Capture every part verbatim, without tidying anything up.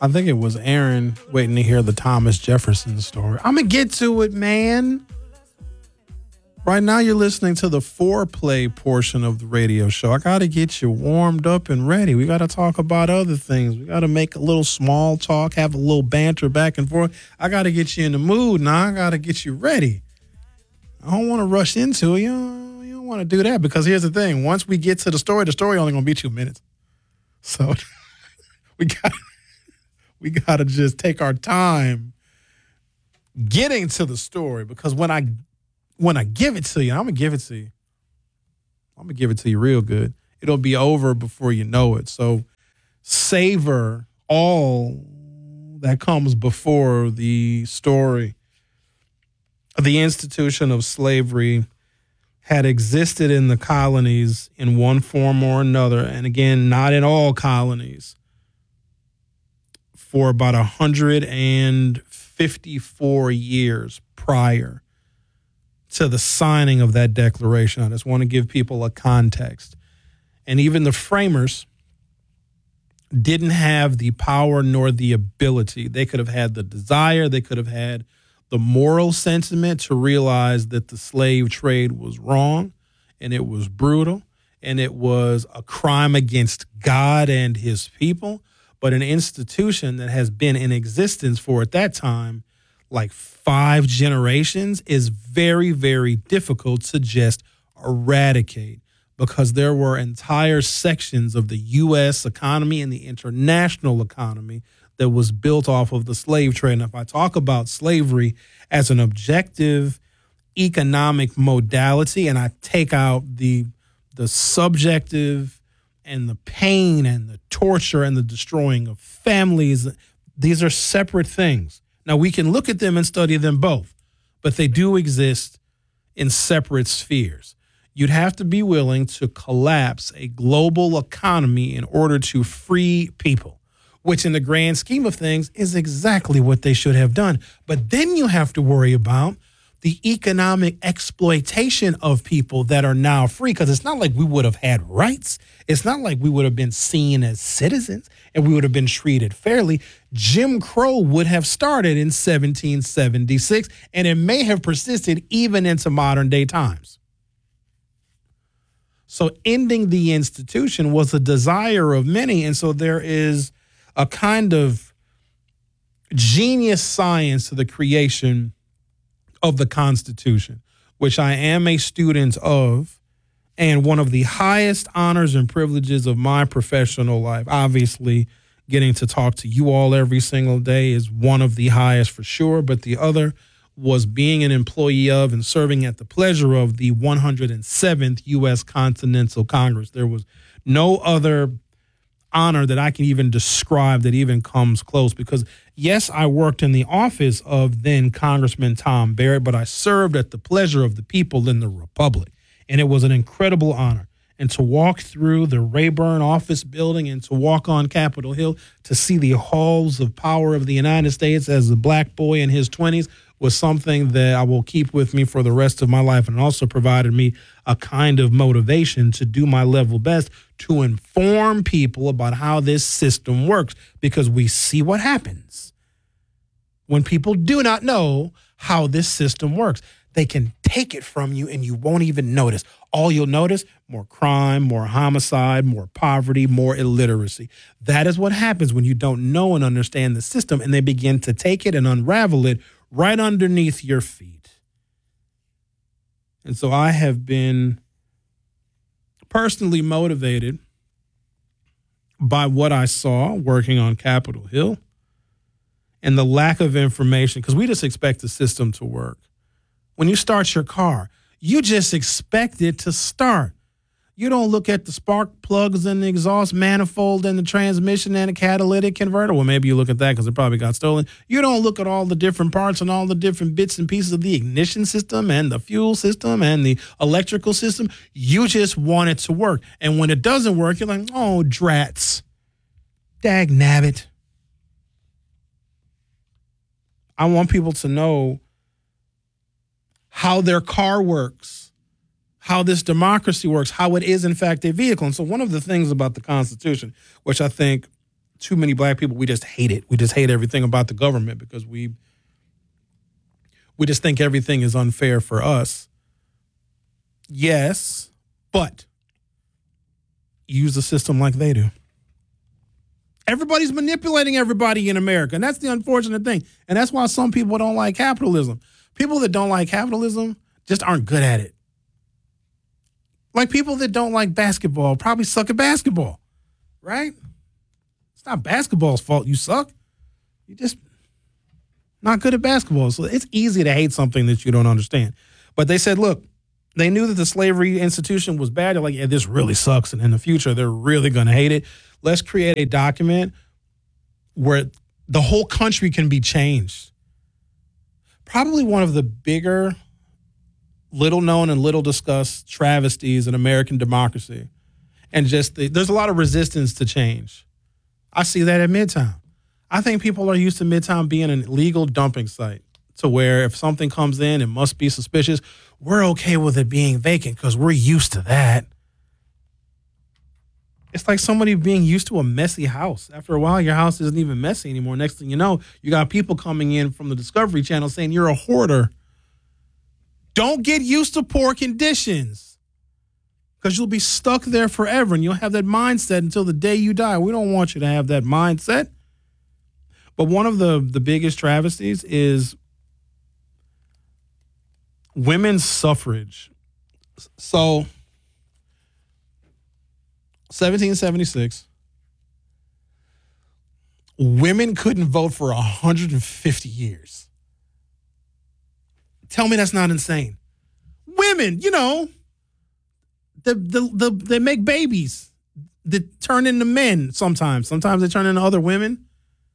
I think it was Aaron waiting to hear the Thomas Jefferson story. I'm going to get to it, man. Right now you're listening to the foreplay portion of the radio show. I got to get you warmed up and ready. We got to talk about other things. We got to make a little small talk, have a little banter back and forth. I got to get you in the mood now. I got to get you ready. I don't want to rush into it. You don't, you don't want to do that because here's the thing. Once we get to the story, the story only going to be two minutes. So we got we got to just take our time getting to the story because when I when I give it to you, I'm going to give it to you. I'm going to give it to you real good. It'll be over before you know it. So savor all that comes before the story. The institution of slavery had existed in the colonies in one form or another, and again, not in all colonies, for about one hundred fifty-four years prior to the signing of that declaration. I just want to give people a context. And even the framers didn't have the power nor the ability. They could have had the desire, they could have had the moral sentiment to realize that the slave trade was wrong and it was brutal and it was a crime against God and his people. But an institution that has been in existence for, at that time, like five generations is very, very difficult to just eradicate because there were entire sections of the U S economy and the international economy that was built off of the slave trade. And if I talk about slavery as an objective economic modality and I take out the the subjective and the pain and the torture and the destroying of families, these are separate things. Now, we can look at them and study them both, but they do exist in separate spheres. You'd have to be willing to collapse a global economy in order to free people, which in the grand scheme of things is exactly what they should have done. But then you have to worry about the economic exploitation of people that are now free, because it's not like we would have had rights. It's not like we would have been seen as citizens and we would have been treated fairly. Jim Crow would have started in seventeen seventy-six, and it may have persisted even into modern day times. So ending the institution was a desire of many, and so there is a kind of genius science to the creation of the Constitution, which I am a student of, and one of the highest honors and privileges of my professional life. Obviously, getting to talk to you all every single day is one of the highest for sure, but the other was being an employee of and serving at the pleasure of the one hundred seventh U S Continental Congress. There was no other honor that I can even describe that even comes close because, yes, I worked in the office of then Congressman Tom Barrett, but I served at the pleasure of the people in the Republic, and it was an incredible honor. And to walk through the Rayburn office building and to walk on Capitol Hill to see the halls of power of the United States as a black boy in his twenties was something that I will keep with me for the rest of my life, and also provided me a kind of motivation to do my level best to inform people about how this system works, because we see what happens when people do not know how this system works. They can take it from you and you won't even notice. All you'll notice, more crime, more homicide, more poverty, more illiteracy. That is what happens when you don't know and understand the system, and they begin to take it and unravel it right underneath your feet. And so I have been personally motivated by what I saw working on Capitol Hill and the lack of information, because we just expect the system to work. When you start your car, you just expect it to start. You don't look at the spark plugs and the exhaust manifold and the transmission and the catalytic converter. Well, maybe you look at that because it probably got stolen. You don't look at all the different parts and all the different bits and pieces of the ignition system and the fuel system and the electrical system. You just want it to work. And when it doesn't work, you're like, oh, drats. Dag nabbit. I want people to know how their car works, how this democracy works, how it is, in fact, a vehicle. And so one of the things about the Constitution, which I think too many black people, we just hate it. We just hate everything about the government because we we just think everything is unfair for us. Yes, but use a system like they do. Everybody's manipulating everybody in America, and that's the unfortunate thing. And that's why some people don't like capitalism. People that don't like capitalism just aren't good at it. Like people that don't like basketball probably suck at basketball, right? It's not basketball's fault you suck. You just not good at basketball. So it's easy to hate something that you don't understand. But they said, look, they knew that the slavery institution was bad. They're like, yeah, this really sucks. And in the future, they're really going to hate it. Let's create a document where the whole country can be changed. Probably one of the bigger, little known and little discussed travesties in American democracy. And just the, there's a lot of resistance to change. I see that at Midtown. I think people are used to Midtown being an illegal dumping site to where if something comes in, it must be suspicious. We're okay with it being vacant because we're used to that. It's like somebody being used to a messy house. After a while, your house isn't even messy anymore. Next thing you know, you got people coming in from the Discovery Channel saying you're a hoarder. Don't get used to poor conditions because you'll be stuck there forever and you'll have that mindset until the day you die. We don't want you to have that mindset. But one of the, the biggest travesties is women's suffrage. So, seventeen seventy-six, women couldn't vote for one hundred fifty years. Tell me that's not insane. Women, you know, the, the, the, they make babies that turn into men sometimes. Sometimes they turn into other women.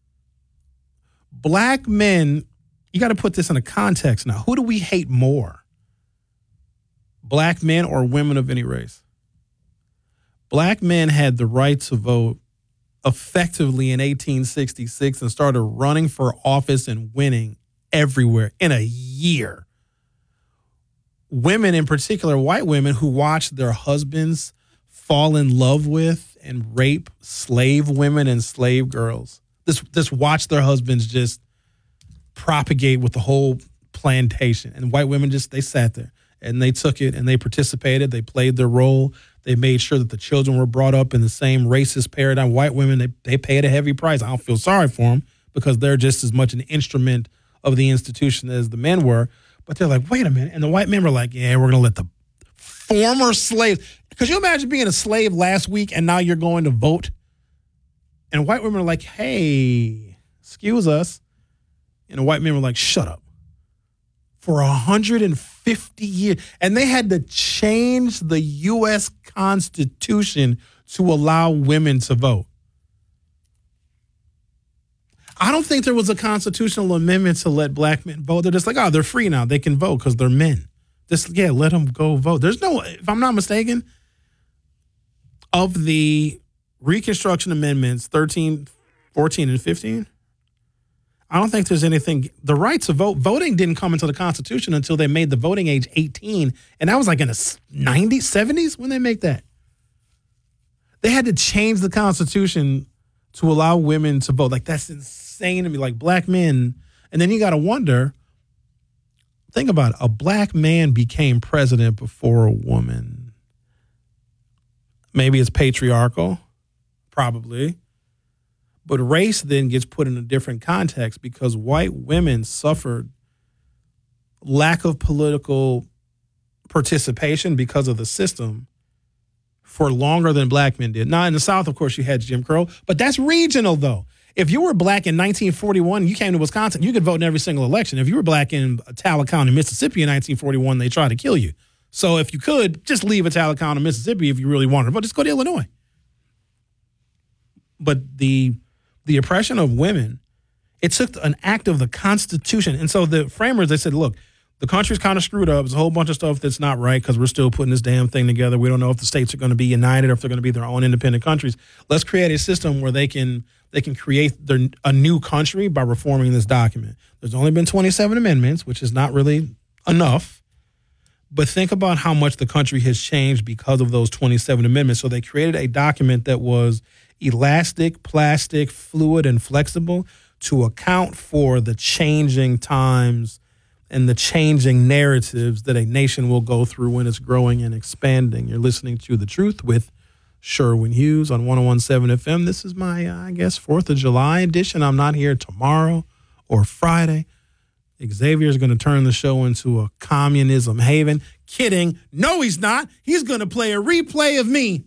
Black men, you got to put this in a context now. Who do we hate more? Black men or women of any race? Black men had the right to vote effectively in eighteen sixty-six and started running for office and winning everywhere in a year. Women, in particular, white women who watched their husbands fall in love with and rape slave women and slave girls. This, this watched their husbands just propagate with the whole plantation. And white women just, they sat there and they took it and they participated. They played their role. They made sure that the children were brought up in the same racist paradigm. White women, they, they paid a heavy price. I don't feel sorry for them because they're just as much an instrument of the institution as the men were. But they're like, wait a minute. And the white men were like, yeah, we're going to let the former slaves. Could you imagine being a slave last week and now you're going to vote? And white women are like, hey, excuse us. And the white men were like, shut up. For one hundred fifty years. And they had to change the U S Constitution to allow women to vote. I don't think there was a constitutional amendment to let black men vote. They're just like, oh, they're free now. They can vote because they're men. Just, yeah, let them go vote. There's no, if I'm not mistaken, of the Reconstruction Amendments thirteen, fourteen, and fifteen, I don't think there's anything. The right to vote, voting didn't come into the Constitution until they made the voting age eighteen. And that was like in the nineties, seventies when they make that. They had to change the Constitution to allow women to vote. Like, that's insane to me. Like, black men. And then you got to wonder, think about it. A black man became president before a woman. Maybe it's patriarchal. Probably. But race then gets put in a different context because white women suffered lack of political participation because of the system for longer than black men did. Now, in the South, of course, you had Jim Crow, but that's regional, though. If you were black in nineteen forty-one, you came to Wisconsin, you could vote in every single election. If you were black in Talcott County, Mississippi in nineteen forty-one, they tried to kill you. So if you could, just leave Talcott County, Mississippi if you really wanted to vote. Just go to Illinois. But the the oppression of women, it took an act of the Constitution. And so the framers, they said, look, the country's kind of screwed up. There's a whole bunch of stuff that's not right because we're still putting this damn thing together. We don't know if the states are going to be united or if they're going to be their own independent countries. Let's create a system where they can they can create their, a new country by reforming this document. There's only been twenty-seven amendments, which is not really enough. But think about how much the country has changed because of those twenty-seven amendments. So they created a document that was elastic, plastic, fluid, and flexible to account for the changing times and the changing narratives that a nation will go through when it's growing and expanding. You're listening to The Truth with Sherwin Hughes on one oh one point seven F M. This is my, uh, I guess, fourth of July edition. I'm not here tomorrow or Friday. Xavier is going to turn the show into a communism haven. Kidding. No, he's not. He's going to play a replay of me.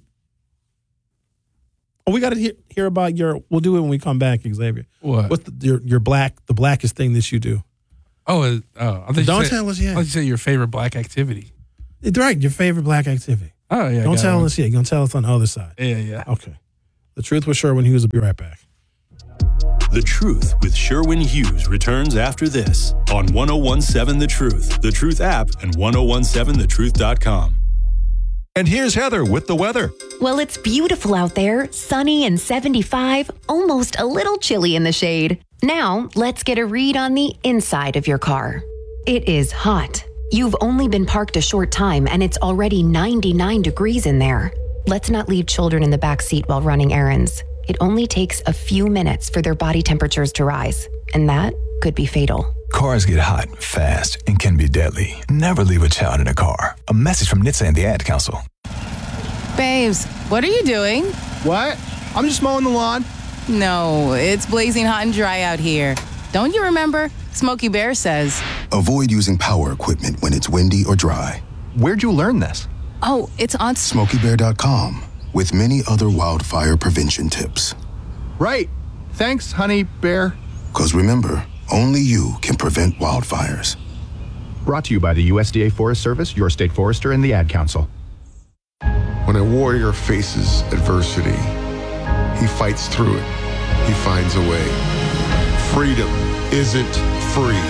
Oh, we got to hear, hear about your, we'll do it when we come back, Xavier. What? What's the, your, your black, the blackest thing that you do? Oh, uh, oh I Don't you said, tell us yet. I thought you said your favorite black activity. It's right, your favorite black activity. Oh, yeah. Don't tell one. us yet. You're going to tell us on the other side. Yeah, yeah. Okay. The Truth with Sherwin Hughes will be right back. The Truth with Sherwin Hughes returns after this on one oh one point seven The Truth, The Truth app, and ten seventeen the truth dot com. And here's Heather with the weather. Well, it's beautiful out there, sunny and seventy-five, almost a little chilly in the shade. Now, let's get a read on the inside of your car. It is hot. You've only been parked a short time and it's already ninety-nine degrees in there. Let's not leave children in the back seat while running errands. It only takes a few minutes for their body temperatures to rise, and that could be fatal. Cars get hot, fast, and can be deadly. Never leave a child in a car. A message from N H T S A and the Ad Council. Babes, what are you doing? What? I'm just mowing the lawn. No, it's blazing hot and dry out here. Don't you remember? Smokey Bear says. Avoid using power equipment when it's windy or dry. Where'd you learn this? Oh, it's on Smokey Bear dot com with many other wildfire prevention tips. Right. Thanks, honey bear. Because remember, only you can prevent wildfires. Brought to you by the U S D A Forest Service, your state forester, and the Ad Council. When a warrior faces adversity, he fights through it. He finds a way. Freedom isn't free.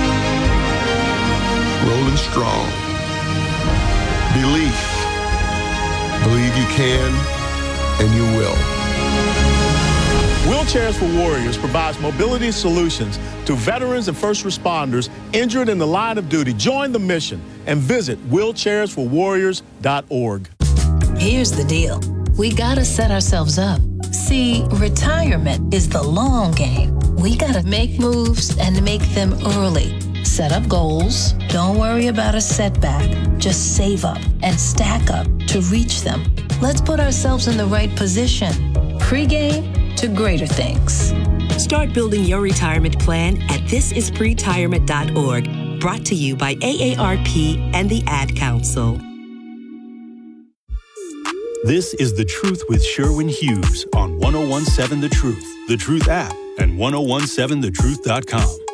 Rolling strong. Belief. Believe you can, and you will. Wheelchairs for Warriors provides mobility solutions to veterans and first responders injured in the line of duty. Join the mission and visit wheelchairs for warriors dot org. Here's the deal. We gotta set ourselves up. See, retirement is the long game. We gotta make moves and make them early. Set up goals. Don't worry about a setback. Just save up and stack up to reach them. Let's put ourselves in the right position. Pre-game to greater things. Start building your retirement plan at this is pretirement dot org. Brought to you by A A R P and the Ad Council. This is The Truth with Sherwin Hughes on ten seventeen The Truth, The Truth app, and ten seventeen the truth dot com.